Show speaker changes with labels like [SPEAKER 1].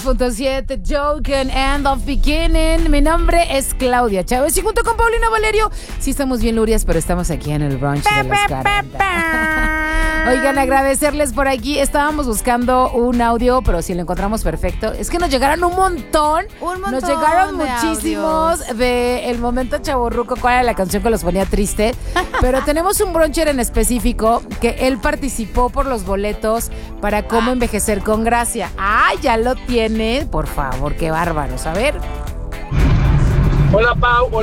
[SPEAKER 1] 103.7, Joken and of Beginning. Mi nombre es Claudia Chávez y junto con Paulina Valerio, sí estamos bien lurias, pero estamos aquí en el brunch de los 40. Oigan, agradecerles por aquí. Estábamos buscando un audio, pero si lo encontramos perfecto. Es que nos llegaron un montón. Nos llegaron muchísimos de el momento chavorruco. ¿Cuál era la canción que los ponía triste? Pero tenemos un bruncher en específico que él participó por los boletos para Cómo envejecer con gracia. ¡Ah, ya lo tiene! Por favor, qué bárbaros. A ver.
[SPEAKER 2] Hola, Pau.